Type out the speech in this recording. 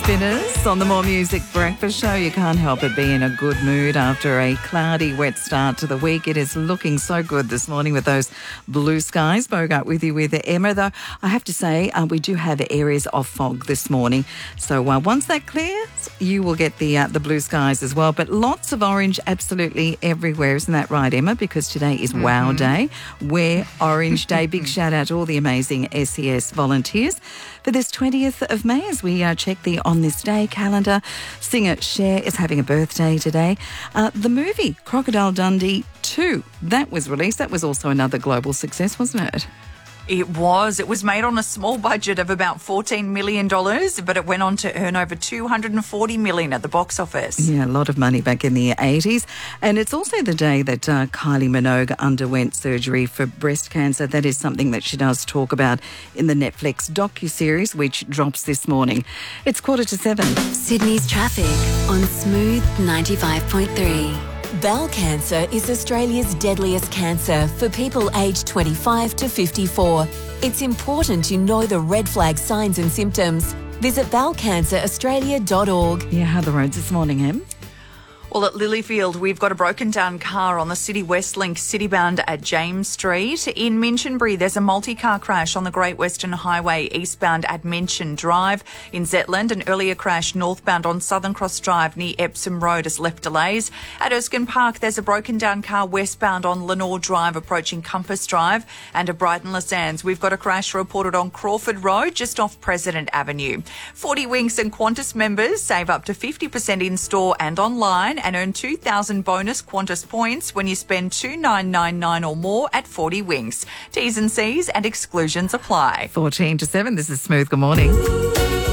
Spinners on the More Music Breakfast Show. You can't help but be in a good mood after a cloudy, wet start to the week. It is looking so good this morning with those blue skies. Bogart with you with Emma, though I have to say we do have areas of fog this morning. So once that clears, you will get the blue skies as well. But lots of orange absolutely everywhere. Isn't that right, Emma? Because today is Wow Day, Wear Orange Day. Big shout out to all the amazing SES volunteers for this 20th of May as we check the On This Day calendar. Singer Cher is having a birthday today. The movie Crocodile Dundee 2, that was released. That was also another global success, wasn't it? It was. It was made on a small budget of about $14 million, but it went on to earn over $240 million at the box office. Yeah, a lot of money back in the 80s. And it's also the day that Kylie Minogue underwent surgery for breast cancer. That is something that she does talk about in the Netflix docuseries, which drops this morning. It's 7:15. Sydney's traffic on Smooth 95.3. Bowel cancer is Australia's deadliest cancer for people aged 25 to 54. It's important to know the red flag signs and symptoms. Visit bowelcanceraustralia.org. Yeah, how are the roads this morning, Em? Well, at Lilyfield, we've got a broken down car on the City West Link citybound at James Street. In Minchinbury, there's a multi-car crash on the Great Western Highway eastbound at Minchin Drive. In Zetland, an earlier crash northbound on Southern Cross Drive near Epsom Road has left delays. At Erskine Park, there's a broken down car westbound on Lenore Drive approaching Compass Drive. And at Brighton Les Sands, we've got a crash reported on Crawford Road just off President Avenue. 40 Winks and Qantas members save up to 50% in-store and online and earn 2,000 bonus Qantas points when you spend $2,999 or more at 40 Winks. T's and C's and exclusions apply. 14 to 7. This is Smooth. Good morning.